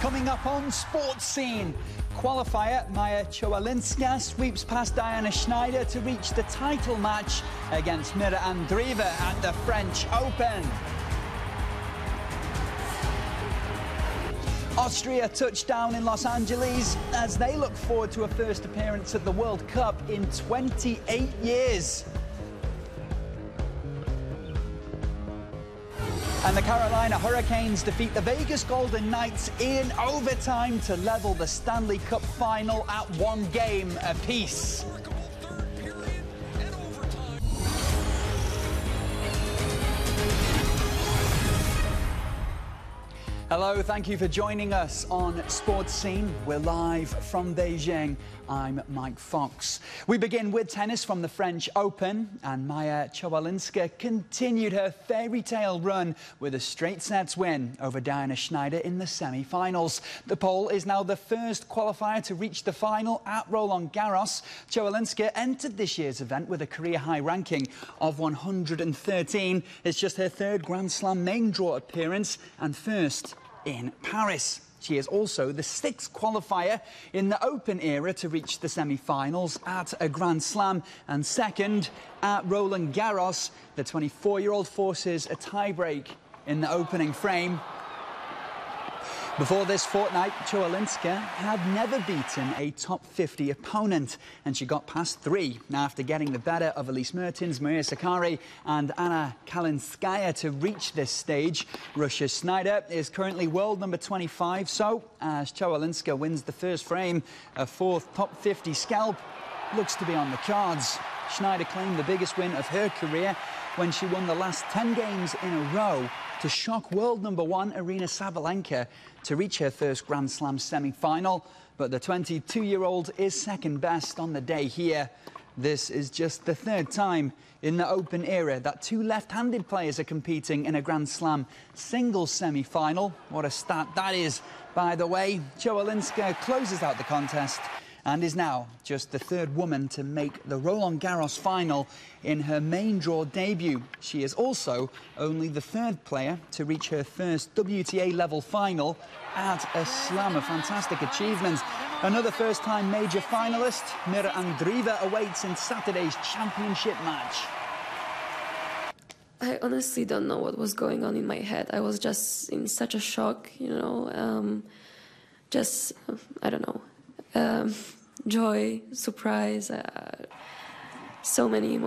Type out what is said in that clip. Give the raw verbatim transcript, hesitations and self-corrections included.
Coming up on Sports Scene, qualifier Maja Chwalinska sweeps past Diana Schneider to reach the title match against Mira Andreeva at the French Open. Austria touched down in Los Angeles as they look forward to a first appearance at the World Cup in twenty-eight years. And the Carolina Hurricanes defeat the Vegas Golden Knights in overtime to level the Stanley Cup final at one game apiece. Hello, thank you for joining us on Sports Scene. We're live from Beijing. I'm Mike Fox. We begin with tennis from the French Open, and Maja Chwalinska continued her fairy tale run with a straight sets win over Diana Schneider in the semi-finals. The Pole is now the first qualifier to reach the final at Roland Garros. Chwalinska entered this year's event with a career-high ranking of one hundred thirteen. It's just her third Grand Slam main draw appearance and first in Paris. She is also the sixth qualifier in the Open era to reach the semi-finals at a Grand Slam, and second at Roland Garros. The twenty-four-year-old forces a tie-break in the opening frame. Before this fortnight, Chwalinska had never beaten a top fifty opponent, and she got past three after getting the better of Elise Mertens, Maria Sakkari and Anna Kalinskaya to reach this stage. Russia's Schneider is currently world number twenty-five, so as Chwalinska wins the first frame, a fourth top fifty scalp looks to be on the cards. Schneider claimed the biggest win of her career when she won the last ten games in a row to shock world number one Aryna Sabalenka to reach her first Grand Slam semi-final. But the twenty-two-year-old is second best on the day here. This is just the third time in the Open era that two left-handed players are competing in a Grand Slam singles semi-final. What a stat that is, by the way. Chwalinska closes out the contest and is now just the third woman to make the Roland Garros final in her main draw debut. She is also only the third player to reach her first W T A level final at a Slam, a fantastic achievement. Another first-time major finalist, Mira Andreeva, awaits in Saturday's championship match. I honestly don't know what was going on in my head. I was just in such a shock, you know, um, just, I don't know. Um, joy, surprise, uh, so many emotions.